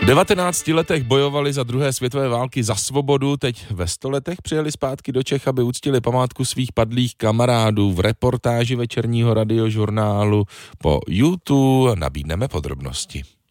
V 19 letech bojovali za druhé světové války za svobodu, teď ve 100 letech přijeli zpátky do Čech, aby uctili památku svých padlých kamarádů. V reportáži večerního radiožurnálu po YouTube nabídneme podrobnosti.